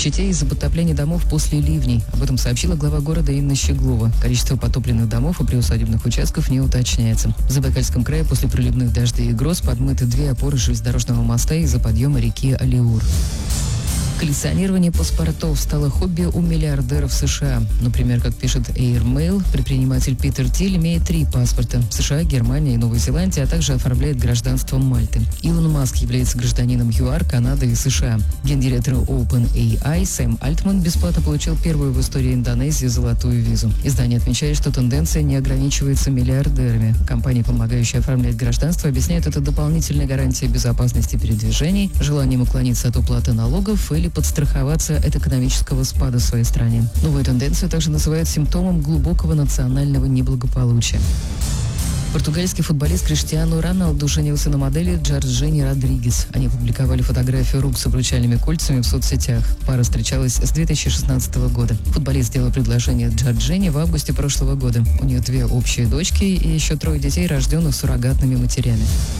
Чите из-за потопления домов после ливней. Об этом сообщила глава города Инна Щеглова. Количество потопленных домов и приусадебных участков не уточняется. В Забайкальском крае после проливных дождей и гроз подмыты 2 опоры железнодорожного моста из-за подъема реки Алиур. Коллекционирование паспортов стало хобби у миллиардеров США. Например, как пишет Air Mail, предприниматель Питер Тиль имеет 3 паспорта – США, Германия и Новой Зеландии, а также оформляет гражданство Мальты. Илон Маск является гражданином ЮАР, Канады и США. Гендиректор OpenAI Сэм Альтман бесплатно получил первую в истории Индонезии золотую визу. Издание отмечает, что тенденция не ограничивается миллиардерами. Компании, помогающие оформлять гражданство, объясняют это дополнительной гарантией безопасности передвижений, желанием уклониться от уплаты налогов или подстраховаться от экономического спада в своей стране. Новую тенденцию также называют симптомом глубокого национального неблагополучия. Португальский футболист Криштиану Роналду женился на модели Джорджини Родригес. Они опубликовали фотографию рук с обручальными кольцами в соцсетях. Пара встречалась с 2016 года. Футболист сделал предложение Джорджини в августе прошлого года. У нее 2 общие дочки и еще 3 детей, рожденных суррогатными матерями.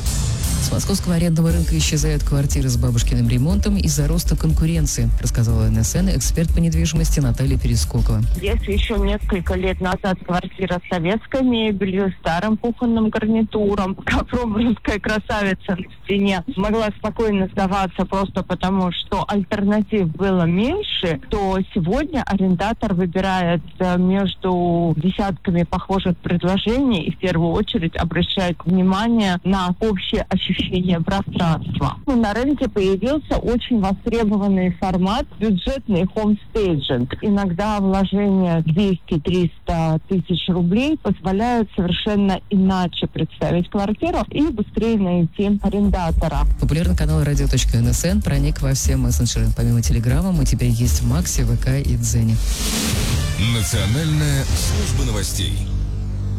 С московского арендного рынка исчезают квартиры с бабушкиным ремонтом из-за роста конкуренции, рассказала НСН эксперт по недвижимости Наталья Перескокова. Если еще несколько лет назад квартира с советской мебелью, старым кухонным гарнитуром, капром-русская красавица в стене могла спокойно сдаваться просто потому, что альтернатив было меньше, то сегодня арендатор выбирает между десятками похожих предложений и в первую очередь обращает внимание на общее ощущение пространства. На рынке появился очень востребованный формат бюджетный хомстейджинг. Иногда вложения 200-300 тысяч рублей позволяют совершенно иначе представить квартиру и быстрее найти арендатора. Популярный канал radio.nsn проник во все мессенджеры. Помимо Телеграма мы теперь есть в Максе, ВК и Дзене. Национальная служба новостей.